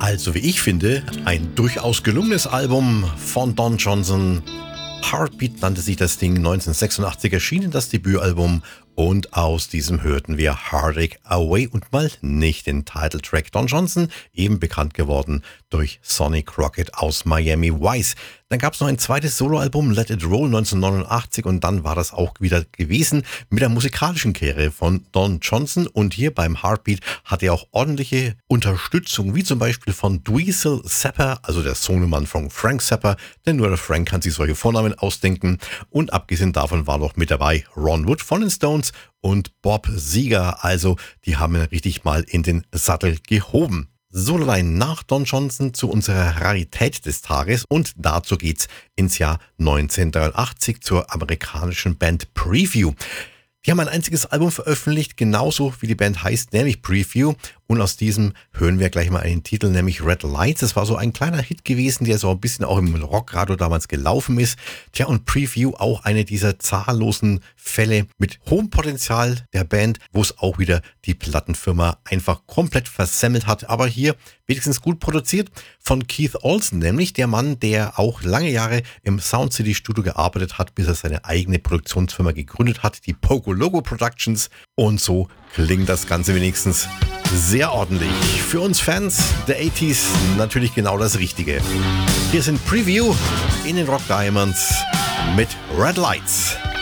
Also wie ich finde, ein durchaus gelungenes Album von Don Johnson. Heartbeat nannte sich das Ding, 1986 erschienen das Debütalbum und aus diesem hörten wir Heartache Away und mal nicht den Titeltrack. Don Johnson, eben bekannt geworden durch Sonny Crockett aus Miami Vice. Dann gab es noch ein zweites Soloalbum, Let It Roll 1989 und dann war das auch wieder gewesen mit der musikalischen Karriere von Don Johnson und hier beim Heartbeat hat er auch ordentliche Unterstützung, wie zum Beispiel von Dweezil Zappa, also der Sohnemann von Frank Zappa, denn nur der Frank kann sich solche Vornamen ausdenken und abgesehen davon war noch mit dabei Ron Wood von den Stones und Bob Seger, also die haben ihn richtig mal in den Sattel gehoben. So allein nach Don Johnson zu unserer Rarität des Tages und dazu geht's ins Jahr 1983 zur amerikanischen Band Preview. Die haben ein einziges Album veröffentlicht, genauso wie die Band heißt, nämlich Preview. Und aus diesem hören wir gleich mal einen Titel, nämlich Red Lights. Das war so ein kleiner Hit gewesen, der so ein bisschen auch im Rockradio damals gelaufen ist. Tja, und Preview auch eine dieser zahllosen Fälle mit hohem Potenzial der Band, wo es auch wieder die Plattenfirma einfach komplett versemmelt hat. Aber hier wenigstens gut produziert von Keith Olsen, nämlich der Mann, der auch lange Jahre im Sound City Studio gearbeitet hat, bis er seine eigene Produktionsfirma gegründet hat, die Pogo Logo Productions. Und so klingt das Ganze wenigstens sehr ordentlich. Für uns Fans der 80s natürlich genau das Richtige. Hier sind Preview in den Rock Diamonds mit Red Lights.